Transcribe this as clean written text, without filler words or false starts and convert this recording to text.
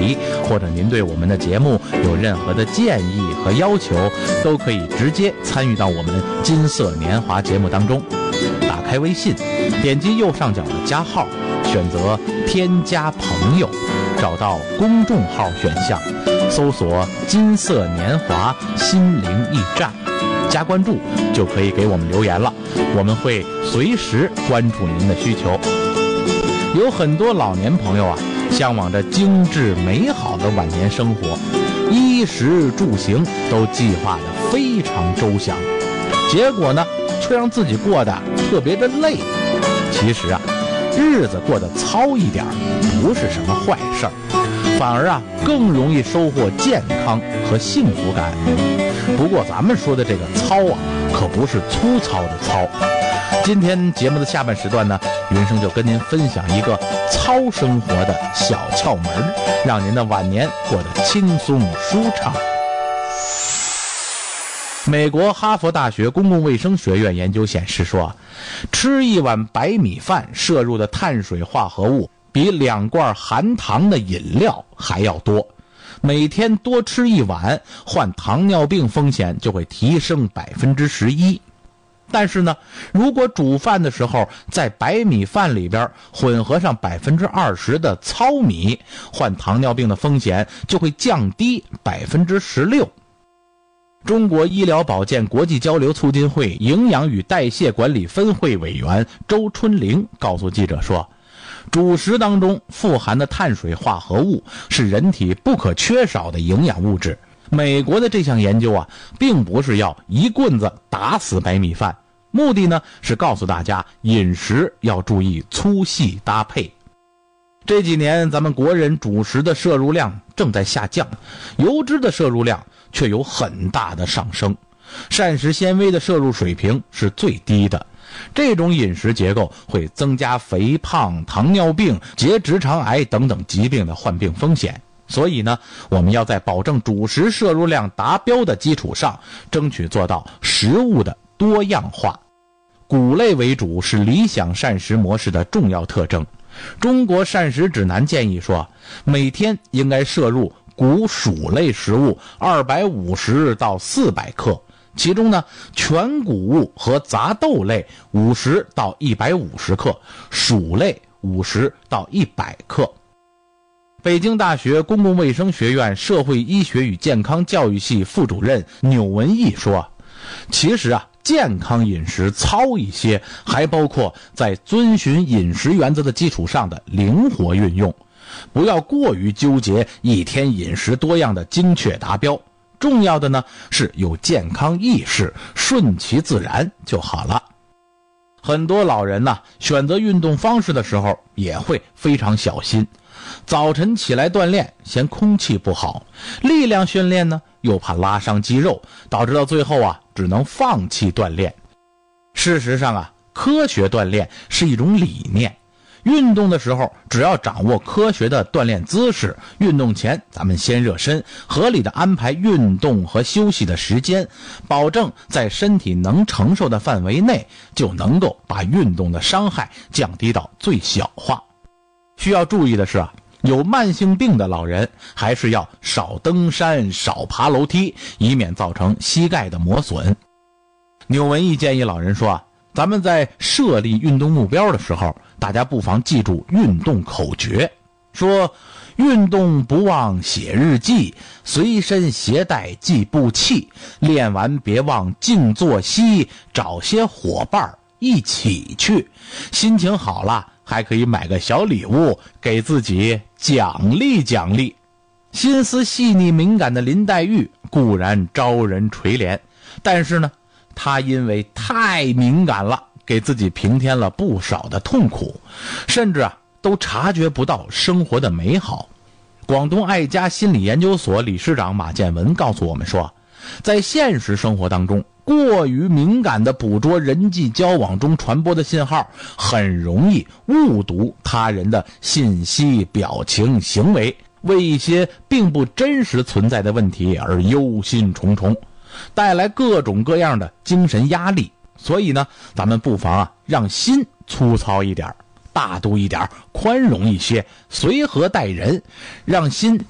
题，或者您对我们的节目有任何的建议和要求，都可以直接参与到我们金色年华节目当中。打开微信，点击右上角的加号，选择添加朋友，找到公众号选项，搜索金色年华心灵驿站，加关注就可以给我们留言了，我们会随时关注您的需求。有很多老年朋友啊，向往着精致美好的晚年生活，衣食住行都计划得非常周详，结果呢，却让自己过得特别的累。其实啊，日子过得糙一点不是什么坏事儿，反而啊更容易收获健康和幸福感。不过咱们说的这个糙啊，可不是粗糙的糙。今天节目的下半时段呢，云生就跟您分享一个糙生活的小窍门，让您的晚年过得轻松舒畅。美国哈佛大学公共卫生学院研究显示说，吃一碗白米饭摄入的碳水化合物比2罐含糖的饮料还要多，每天多吃一碗，患糖尿病风险就会提升11%。但是呢，如果煮饭的时候在白米饭里边混合上20%的糙米，患糖尿病的风险就会降低16%。中国医疗保健国际交流促进会营养与代谢管理分会委员周春玲告诉记者说，主食当中富含的碳水化合物是人体不可缺少的营养物质。美国的这项研究啊，并不是要一棍子打死白米饭，目的呢是告诉大家饮食要注意粗细搭配。这几年咱们国人主食的摄入量正在下降，油脂的摄入量却有很大的上升，膳食纤维的摄入水平是最低的。这种饮食结构会增加肥胖、糖尿病、结直肠癌等等疾病的患病风险。所以呢，我们要在保证主食摄入量达标的基础上，争取做到食物的多样化。谷类为主是理想膳食模式的重要特征。中国膳食指南建议说，每天应该摄入谷薯类食物250到400克，其中呢，全谷物和杂豆类50到150克，薯类50到100克。北京大学公共卫生学院社会医学与健康教育系副主任钮文义说，其实啊，健康饮食糙一些，还包括在遵循饮食原则的基础上的灵活运用，不要过于纠结一天饮食多样的精确达标，重要的呢是有健康意识，顺其自然就好了。很多老人呢，选择运动方式的时候也会非常小心，早晨起来锻炼嫌空气不好，力量训练呢又怕拉伤肌肉，导致到最后啊只能放弃锻炼。事实上啊，科学锻炼是一种理念，运动的时候只要掌握科学的锻炼姿势，运动前咱们先热身，合理的安排运动和休息的时间，保证在身体能承受的范围内，就能够把运动的伤害降低到最小化。需要注意的是啊，有慢性病的老人还是要少登山，少爬楼梯，以免造成膝盖的磨损。钮文义建议老人说啊，咱们在设立运动目标的时候，大家不妨记住运动口诀，说运动不忘写日记，随身携带计步器，练完别忘静坐息，找些伙伴一起去，心情好了还可以买个小礼物给自己奖励奖励。心思细腻敏感的林黛玉固然招人垂怜，但是呢，她因为太敏感了，给自己平添了不少的痛苦，甚至都察觉不到生活的美好。广东爱家心理研究所理事长马建文告诉我们说，在现实生活当中，过于敏感地捕捉人际交往中传播的信号，很容易误读他人的信息、表情、行为，为一些并不真实存在的问题而忧心忡忡，带来各种各样的精神压力。所以呢，咱们不妨让心粗糙一点，大度一点，宽容一些，随和待人，让心